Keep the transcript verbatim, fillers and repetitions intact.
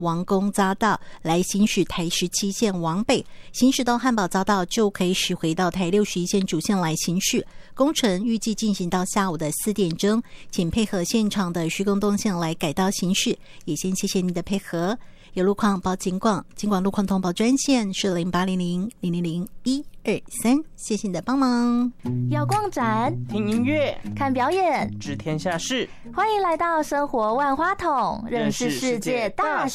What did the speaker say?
王宫匝道来行驶台十七线往北，行驶到汉宝匝道就可以驶回到台六十一线主线来行驶。工程预计进行到下午的四点钟，请配合现场的施工动线来改道行驶，也先谢谢您的配合。有路况报警广，警广路况通报专线是零八零零零零零一二三，谢谢你的帮忙。 要逛展、 听音乐、 看表演、 知天下事， 欢迎来到生活万花筒，认识世界大